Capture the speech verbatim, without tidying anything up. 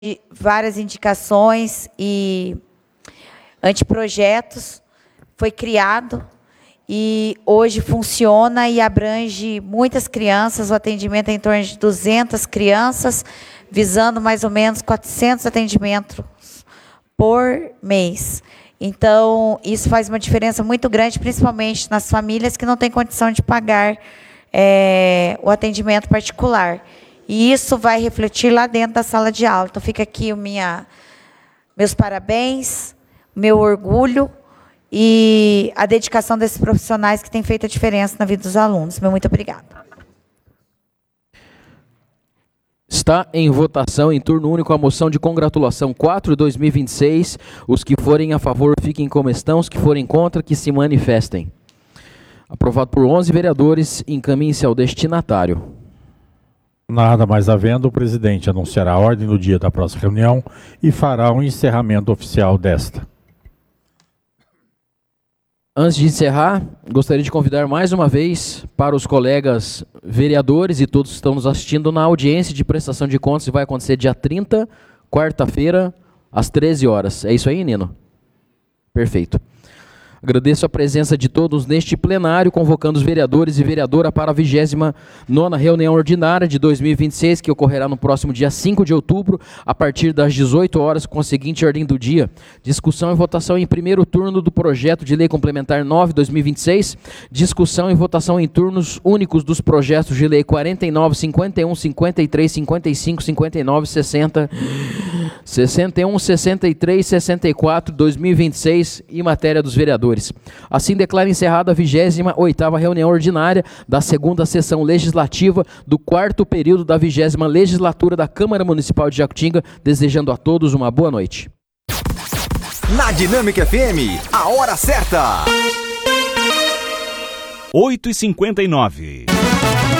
várias indicações e anteprojetos, foi criado e hoje funciona e abrange muitas crianças. O atendimento é em torno de duzentas crianças, visando mais ou menos quatrocentos atendimentos por mês. Então, isso faz uma diferença muito grande, principalmente nas famílias que não têm condição de pagar é, o atendimento particular. E isso vai refletir lá dentro da sala de aula. Então, fica aqui o minha, meus parabéns, meu orgulho e a dedicação desses profissionais que têm feito a diferença na vida dos alunos. Meu muito obrigada. Está em votação em turno único a moção de congratulação quatro de dois mil e vinte e seis. Os que forem a favor fiquem como estão, os que forem contra que se manifestem. Aprovado por onze vereadores, encaminhe-se ao destinatário. Nada mais havendo, o presidente anunciará a ordem do dia da próxima reunião e fará um encerramento oficial desta. Antes de encerrar, gostaria de convidar mais uma vez para os colegas vereadores e todos que estão nos assistindo na audiência de prestação de contas, que vai acontecer dia trinta, quarta-feira, às treze horas. É isso aí, Nino? Perfeito. Agradeço a presença de todos neste plenário, convocando os vereadores e vereadora para a vigésima nona reunião ordinária de dois mil e vinte e seis, que ocorrerá no próximo dia cinco de outubro, a partir das dezoito horas, com a seguinte ordem do dia: discussão e votação em primeiro turno do projeto de lei complementar nove de dois mil e vinte e seis, discussão e votação em turnos únicos dos projetos de lei quarenta e nove, cinquenta e um, cinquenta e três, cinquenta e cinco, cinquenta e nove, sessenta, sessenta e um, sessenta e três, sessenta e quatro, dois mil e vinte e seis e matéria dos vereadores. Assim declara encerrada a vigésima oitava reunião ordinária da segunda sessão legislativa do quarto período da vigésima legislatura da Câmara Municipal de Jacutinga, desejando a todos uma boa noite. Na Dinâmica F M, a hora certa. oito e cinquenta e nove.